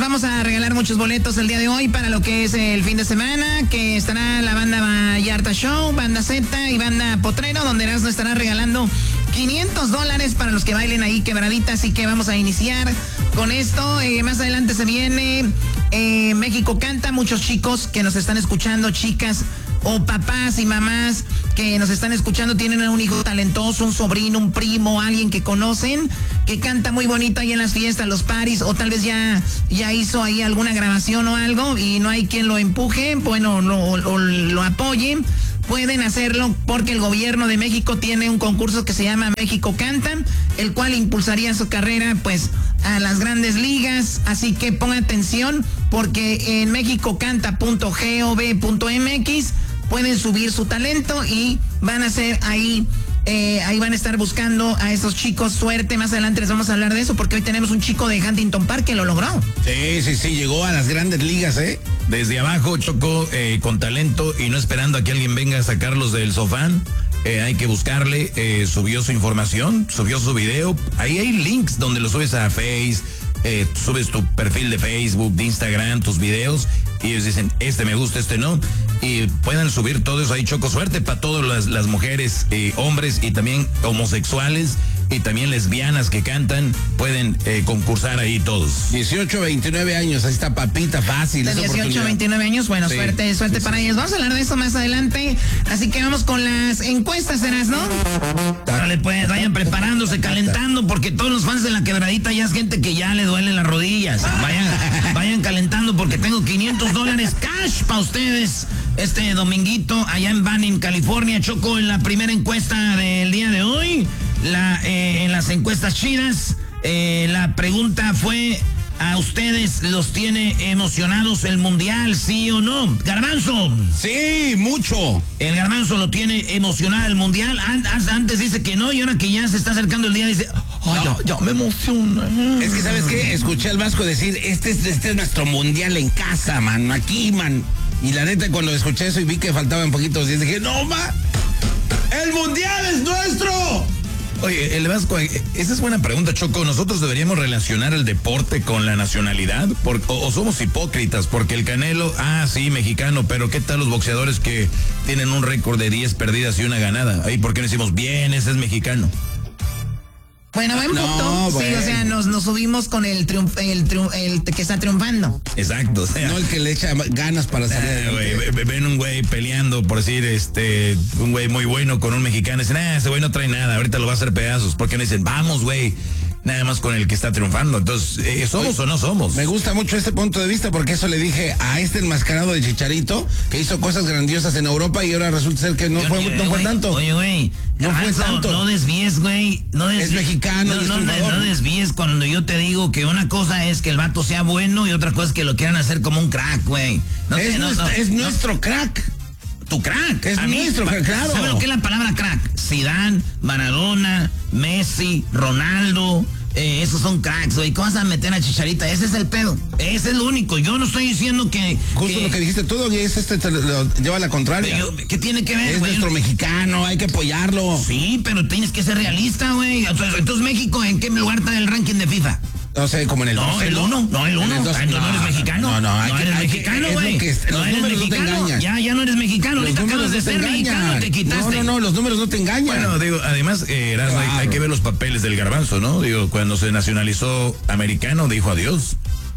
vamos a regalar muchos boletos el día de hoy para lo que es el fin de semana, que estará la banda Vallarta Show, banda Z y banda Potrero, donde Erasmo estará regalando $500 para los que bailen ahí quebradita, así que vamos a iniciar con esto. Más adelante se viene México Canta, muchos chicos que nos están escuchando, chicas o papás y mamás que nos están escuchando, tienen un hijo talentoso, un sobrino, un primo, alguien que conocen, que canta muy bonito ahí en las fiestas, los paris, o tal vez ya hizo ahí alguna grabación o algo y no hay quien lo empuje, bueno, lo apoye. Pueden hacerlo porque el gobierno de México tiene un concurso que se llama México Canta, el cual impulsaría su carrera pues a las grandes ligas, así que ponga atención porque en mexicocanta.gov.mx pueden subir su talento y van a hacer ahí van a estar buscando a esos chicos. Suerte, más adelante les vamos a hablar de eso porque hoy tenemos un chico de Huntington Park que lo logró. Sí, llegó a las grandes ligas, desde abajo, Choco, con talento y no esperando a que alguien venga a sacarlos del sofá. Hay que buscarle, subió su información, subió su video, ahí hay links donde lo subes a Face, subes tu perfil de Facebook, de Instagram, tus videos, y ellos dicen, este me gusta, este no, y puedan subir todo eso ahí, Choco. Suerte para todas las mujeres, hombres y también homosexuales y también lesbianas que cantan, pueden concursar ahí todos. 18, 29 años, ahí está papita, fácil. De 18, 29 años, bueno, sí, suerte para ellos. Vamos a hablar de eso más adelante, así que vamos con las encuestas, ¿no? Dale pues, vayan preparándose, calentando, porque todos los fans de la quebradita ya es gente que ya le duelen las rodillas. Vayan calentando porque tengo $500 cash para ustedes este dominguito allá en Banning, California. Choco, en la primera encuesta del día de hoy, en las encuestas chidas, la pregunta fue: ¿a ustedes los tiene emocionados el mundial, sí o no? Garbanzo. Sí, mucho. El Garbanzo lo tiene emocionado el mundial. Antes dice que no y ahora que ya se está acercando el día dice, ya me emociona. Es que, ¿sabes qué? Escuché al Vasco decir, este es nuestro mundial en casa, man, aquí, man. Y la neta, cuando escuché eso y vi que faltaban poquitos días, dije, no, man, el mundial es nuestro. Oye, el Vasco, esa es buena pregunta, Choco. ¿Nosotros deberíamos relacionar el deporte con la nacionalidad? ¿O somos hipócritas? Porque el Canelo, sí, mexicano, pero ¿qué tal los boxeadores que tienen un récord de 10 perdidas y una ganada? Ahí, ¿por qué no decimos, bien, ese es mexicano? Bueno, buen punto. Sí, o sea, nos subimos con el que está triunfando. Exacto. O sea, no el que le echa ganas para salir. Ven un güey peleando, por decir, un güey muy bueno con un mexicano. Dicen, ese güey no trae nada, ahorita lo va a hacer pedazos. Porque no dicen, vamos, güey, nada más con el que está triunfando. Entonces, ¿somos o no somos? Me gusta mucho este punto de vista porque eso le dije a este enmascarado de Chicharito que hizo cosas grandiosas en Europa y ahora resulta ser que no fue tanto. Oye, güey, no fue tanto. No desvíes, güey. Es mexicano. No desvíes cuando yo te digo que una cosa es que el vato sea bueno y otra cosa es que lo quieran hacer como un crack, güey. Es nuestro crack. Tu crack. Es nuestro crack, claro. ¿Sabe lo que es la palabra crack? Zidane, Maradona, Messi, Ronaldo. Esos son cracks, güey. ¿Cómo vas a meter a Chicharita? Ese es el pedo. Ese es lo único. Yo no estoy diciendo que... Justo lo que dijiste todo, y te lo lleva a la contraria. ¿Qué tiene que ver, güey? Es nuestro mexicano, hay que apoyarlo. Sí, pero tienes que ser realista, güey. Entonces, México, ¿en qué lugar está el ranking de FIFA? No sé, como en el 12. El 1. No, el 1. No eres mexicano. No eres mexicano, güey. No eres mexicano. Ya no eres mexicano. Ahorita acabas de ser mexicano, te quitaste. No, los números no te engañan. Bueno, digo, además, hay que ver los papeles del Garbanzo, ¿no? Digo, cuando se nacionalizó americano, dijo adiós.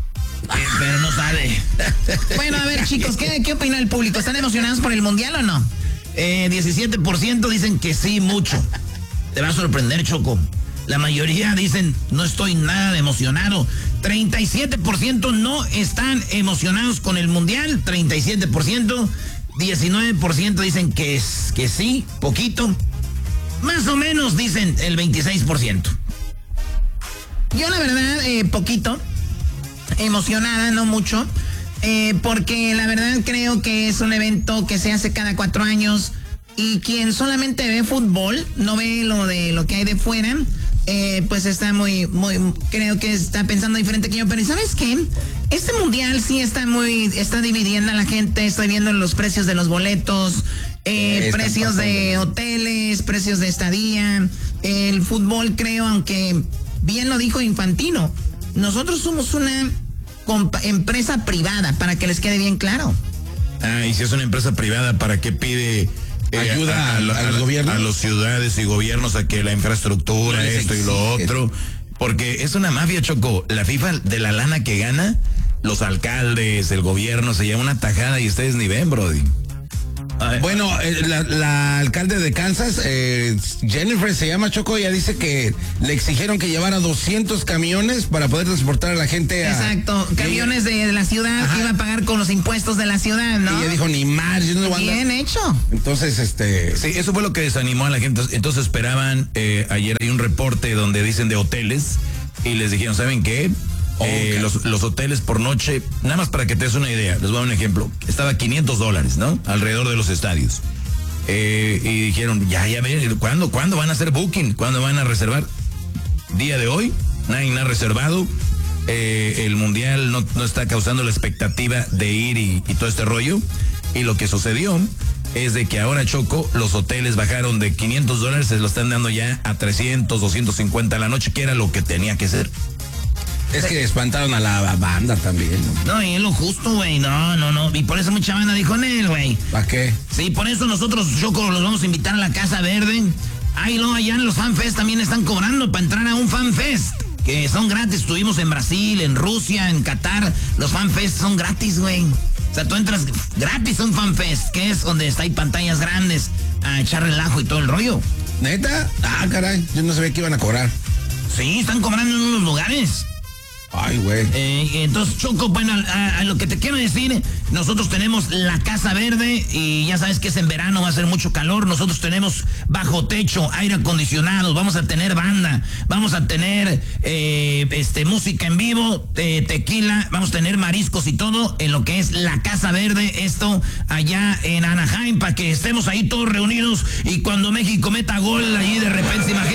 Pero no sabe. Bueno, a ver, chicos, ¿qué opina el público? ¿Están emocionados por el mundial o no? 17% dicen que sí, mucho. Te va a sorprender, Choco. La mayoría dicen, no estoy nada emocionado. 37% no están emocionados con el mundial. 37%. 19% dicen que sí, poquito. Más o menos dicen el 26%. Yo la verdad, poquito. Emocionada, no mucho. Porque la verdad creo que es un evento que se hace cada 4 años. Y quien solamente ve fútbol, no ve lo que hay de fuera, pues está creo que está pensando diferente que yo. Pero ¿sabes qué? Este mundial sí está dividiendo a la gente. Estoy viendo los precios de los boletos, precios de hoteles, precios de estadía. El fútbol, creo, aunque bien lo dijo Infantino, nosotros somos una empresa privada, para que les quede bien claro. Ah, y si es una empresa privada, ¿para qué pide ayuda al gobierno? A las ciudades y gobiernos a que la infraestructura, No esto y lo otro? Porque es una mafia, Choco. La FIFA, de la lana que gana, los alcaldes, el gobierno, se lleva una tajada y ustedes ni ven, brody. Bueno, la alcalde de Kansas, Jennifer se llama, Choco, ella dice que le exigieron que llevara 200 camiones para poder transportar a la gente. Exacto, camiones de la ciudad. Ajá. Que iba a pagar con los impuestos de la ciudad, ¿no? Y ella dijo, ni más, yo no voy a andar. Bien hecho. Entonces, Sí, eso fue lo que desanimó a la gente. Entonces esperaban, ayer hay un reporte donde dicen de hoteles y les dijeron, ¿saben qué? Okay. Los hoteles por noche, nada más para que te des una idea, les voy a dar un ejemplo, estaba $500, ¿no? Alrededor de los estadios. Y dijeron, ya ven, ¿cuándo van a hacer booking? ¿Cuándo van a reservar? Día de hoy, nadie ha reservado. El mundial no está causando la expectativa de ir y todo este rollo. Y lo que sucedió es de que ahora, Choco, los hoteles bajaron de $500, se lo están dando ya a 300, 250 a la noche, que era lo que tenía que ser. Es que espantaron a la banda también, ¿no? No, y es lo justo, güey. No. Y por eso mucha banda dijo en él, güey. ¿Para qué? Sí, por eso nosotros, Choco, los vamos a invitar a la Casa Verde. Ahí no, allá en los FanFest también están cobrando para entrar a un FanFest, que son gratis. Estuvimos en Brasil, en Rusia, en Qatar. Los FanFest son gratis, güey. O sea, tú entras gratis a un FanFest, que es donde está ahí pantallas grandes, a echar relajo y todo el rollo. ¿Neta? Ah, caray, yo no sabía que iban a cobrar. Sí, están cobrando en unos lugares. Ay, güey. Entonces, Choco, bueno, a lo que te quiero decir, nosotros tenemos la Casa Verde y ya sabes que es en verano, va a ser mucho calor. Nosotros tenemos bajo techo, aire acondicionado, vamos a tener banda, vamos a tener música en vivo, tequila, vamos a tener mariscos y todo en lo que es la Casa Verde, esto allá en Anaheim, para que estemos ahí todos reunidos y cuando México meta gol, ahí de repente, imagínate.